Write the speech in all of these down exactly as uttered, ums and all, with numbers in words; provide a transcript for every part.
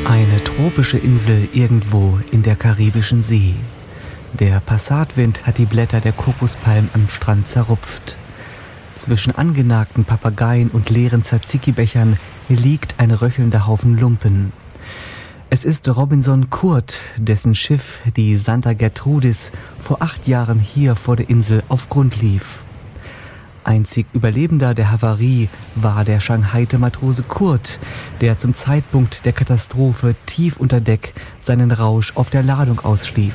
Eine tropische Insel irgendwo in der Karibischen See. Der Passatwind hat die Blätter der Kokospalmen am Strand zerrupft. Zwischen angenagten Papageien und leeren Tzatziki-Bechern liegt ein röchelnder Haufen Lumpen. Es ist Robinson Kurt, dessen Schiff, die Santa Gertrudis, vor acht Jahren hier vor der Insel auf Grund lief. Einzig Überlebender der Havarie war der schanghaiite Matrose Kurt, der zum Zeitpunkt der Katastrophe tief unter Deck seinen Rausch auf der Ladung ausschlief.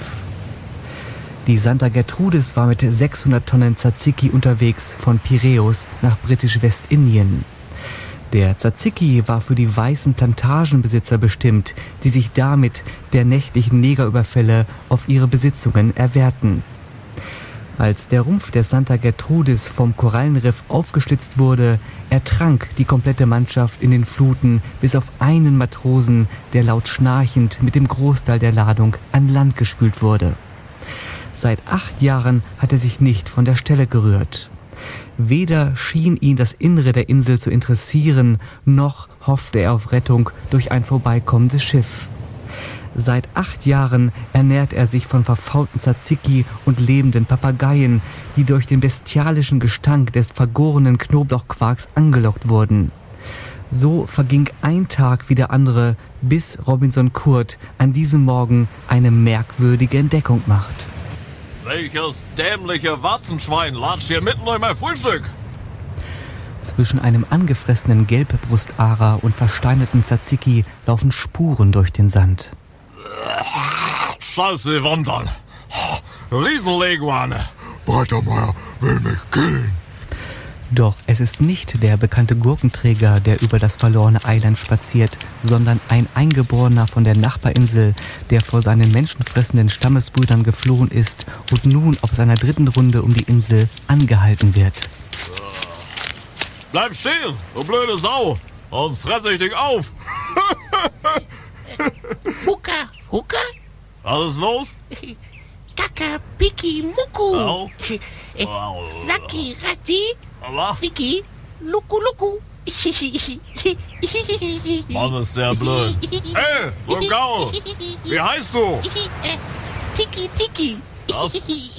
Die Santa Gertrudis war mit sechshundert Tonnen Tzatziki unterwegs von Piräus nach britisch-Westindien. Der Tzatziki war für die weißen Plantagenbesitzer bestimmt, die sich damit der nächtlichen Negerüberfälle auf ihre Besitzungen erwehrten. Als der Rumpf der Santa Gertrudis vom Korallenriff aufgeschlitzt wurde, ertrank die komplette Mannschaft in den Fluten, bis auf einen Matrosen, der laut schnarchend mit dem Großteil der Ladung an Land gespült wurde. Seit acht Jahren hat er sich nicht von der Stelle gerührt. Weder schien ihn das Innere der Insel zu interessieren, noch hoffte er auf Rettung durch ein vorbeikommendes Schiff. Seit acht Jahren ernährt er sich von verfaulten Tzatziki und lebenden Papageien, die durch den bestialischen Gestank des vergorenen Knoblauchquarks angelockt wurden. So verging ein Tag wie der andere, bis Robinson Kurt an diesem Morgen eine merkwürdige Entdeckung macht. Welches dämliche Warzenschwein latscht hier mitten in mein Frühstück? Zwischen einem angefressenen Gelbbrustara und versteinerten Tzatziki laufen Spuren durch den Sand. Scheiße, Wandern. Riesenleguane. Breitermeier will mich killen. Doch es ist nicht der bekannte Gurkenträger, der über das verlorene Eiland spaziert, sondern ein Eingeborener von der Nachbarinsel, der vor seinen menschenfressenden Stammesbrüdern geflohen ist und nun auf seiner dritten Runde um die Insel angehalten wird. Bleib stehen, du blöde Sau, und fresse ich dich auf. Huka, Huka? Was ist los? Kaka, Piki, Muku. Au. Äh, Saki, Rati, Was? Fiki, Luku, Luku. Mann, ist der blöd. Hey, du Gaul, wie heißt du? Äh, Tiki, Tiki. Was?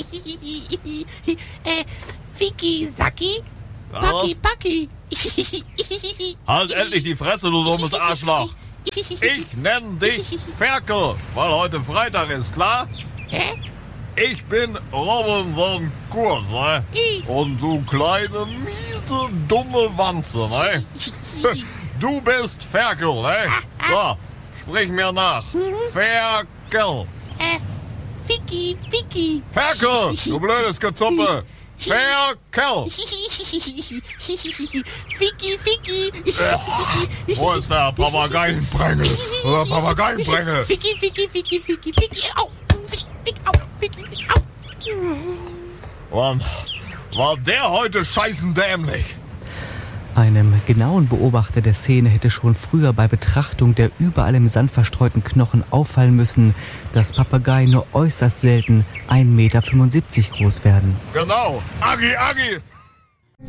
Äh, Fiki, Saki, Was? Paki, Paki. Halt endlich die Fresse, du dummes Arschloch. Ich nenne dich Ferkel, weil heute Freitag ist, klar? Hä? Ich bin Robinson Kurt, ne? Und du kleine, miese, dumme Wanze, ne? Du bist Ferkel, ne? So, sprich mir nach. Ferkel. Äh, Fiki, Fiki. Ferkel, du blödes Gezuppe. Ferkel. Fiki, Fiki. Wo ist der Papageienprängel? Oder Papageienprängel? Fiki, Fiki, Fiki, Fiki, Fiki. Au. Fiki, au. Fiki, Fiki, au. Mann, war der heute scheißen dämlich. Einem genauen Beobachter der Szene hätte schon früher bei Betrachtung der überall im Sand verstreuten Knochen auffallen müssen, dass Papageien nur äußerst selten ein Meter fünfundsiebzig groß werden. Genau, Agi, Agi.